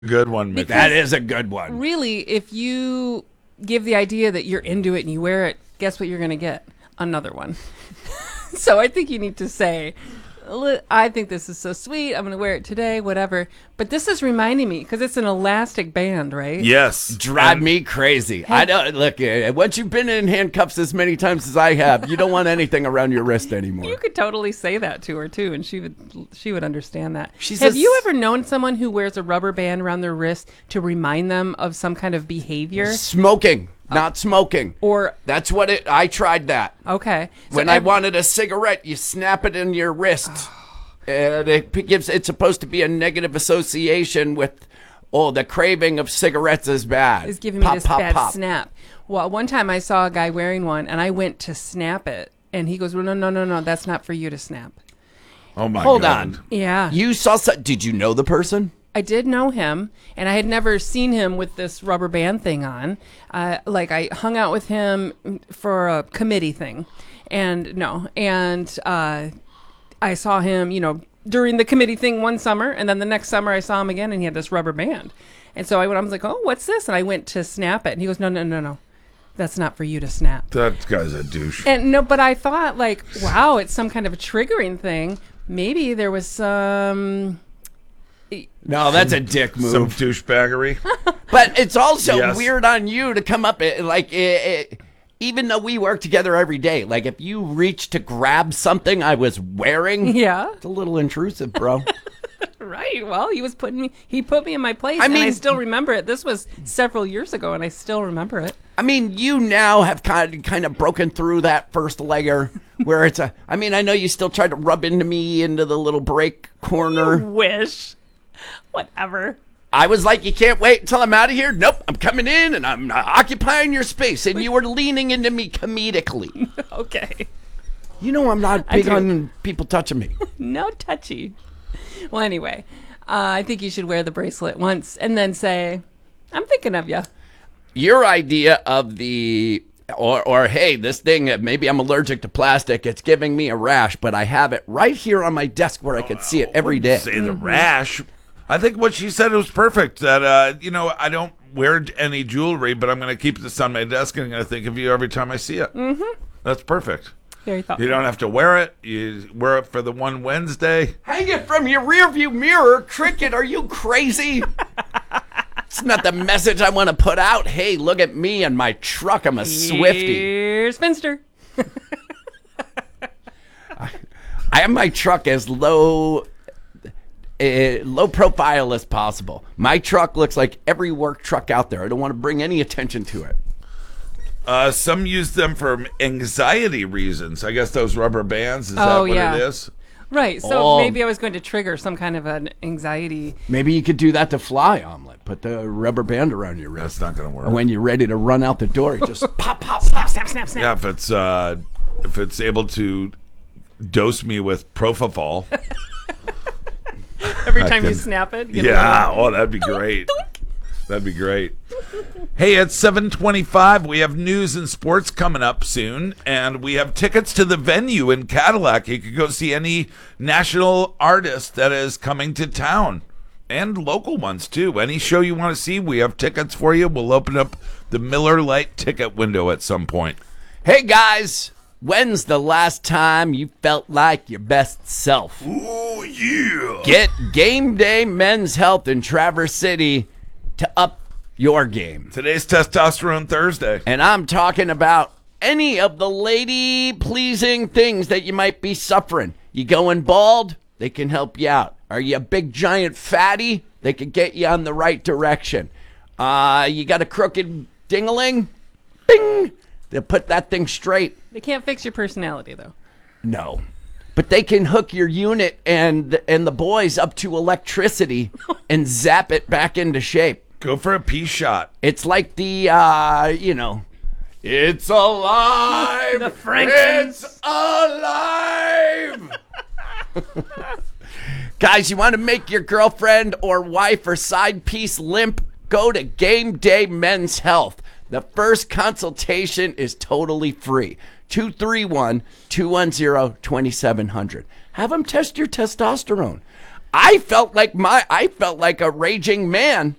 Good one, Mickey. That is a good one. Really, if you give the idea that you're into it and you wear it, guess what you're going to get? Another one. So I think you need to say, I think this is so sweet. I'm going to wear it today, whatever. But this is reminding me, because it's an elastic band, right? Yes. Drive me crazy. I don't look. Once you've been in handcuffs as many times as I have, you don't want anything around your wrist anymore. You could totally say that to her too, and she would understand that. She's Have you ever known someone who wears a rubber band around their wrist to remind them of some kind of behavior? Smoking, not smoking. Or That's what it. I tried that. okay, When I wanted a cigarette, you snap it in your wrist. And it's supposed to be a negative association with, the craving of cigarettes is bad. is giving me Pop, this pop, bad pop. snap. Well, one time I saw a guy wearing one, and I went to snap it, and he goes, "Well, no, that's not for you to snap." Oh, my Hold God. on. Yeah, You saw did you know the person? I did know him, and I had never seen him with this rubber band thing on. I hung out with him for a committee thing, and I saw him, during the committee thing one summer, and then the next summer I saw him again, and he had this rubber band. And so I was like, "Oh, what's this?" And I went to snap it, and he goes, "No. That's not for you to snap." That guy's a douche. And no, but I thought, like, wow, it's some kind of a triggering thing. Maybe there was some... No, that's a dick move. Some douchebaggery. But it's also Yes. weird on you to come up even though we work together every day, like if you reach to grab something I was wearing, Yeah. it's a little intrusive, bro. Right. Well, he put me in my place, I and I mean- still remember it. This was several years ago, and I still remember it. I mean, you now have kind of broken through that first layer where I know you still tried to rub into the little break corner. Wish. Whatever. I was like, you can't wait until I'm out of here? Nope, I'm coming in and I'm occupying your space. And you were leaning into me comedically. Okay. You know I'm not big do. on people touching me. No touchy. Well, anyway, I think you should wear the bracelet once and then say, "I'm thinking of you." Your idea of or hey, this thing, maybe I'm allergic to plastic. It's giving me a rash, but I have it right here on my desk where I could see it every day. Say the rash. I think what she said was perfect. That, I don't wear any jewelry, but I'm going to keep this on my desk and I'm going to think of you every time I see it. Mm-hmm. That's perfect. Very thoughtful. You don't have to wear it. You wear it for the one Wednesday. Hang it from your rearview mirror. Cricket, are you crazy? It's not the message I want to put out. Hey, look at me and my truck. I'm a Swiftie. Here's Finster. I have my truck as low profile as possible. My truck looks like every work truck out there. I don't want to bring any attention to it. Some use them for anxiety reasons. I guess those rubber bands, is that Oh, what yeah. it is? Right. So Oh. maybe I was going to trigger some kind of an anxiety. Maybe you could do that to Fly Omelet. Put the rubber band around your wrist. That's not going to work. And when you're ready to run out the door, you just pop, pop, pop. Snap, snap, snap. Yeah, if it's able to dose me with propofol. Every time you can- snap it. give it Yeah, that'd be great. That'd be great. Hey, it's 7:25. We have news and sports coming up soon, and we have tickets to the venue in Cadillac. You could go see any national artist that is coming to town, and local ones too. Any show you want to see, we have tickets for you. We'll open up the Miller Lite ticket window at some point. Hey, guys. When's the last time you felt like your best self? Oh, yeah. Get Game Day Men's Health in Traverse City to up your game. Today's Testosterone Thursday. And I'm talking about any of the lady-pleasing things that you might be suffering. You going bald? They can help you out. Are you a big, giant fatty? They can get you on the right direction. You got a crooked dingling? Bing! They'll put that thing straight. They can't fix your personality, though. No. But they can hook your unit and the boys up to electricity and zap it back into shape. Go for a pea shot. It's like the, it's alive! The Frankens. It's alive! Guys, you want to make your girlfriend or wife or side piece limp? Go to Game Day Men's Health. The first consultation is totally free. 231-210-2700. Have them test your testosterone. I felt like a raging man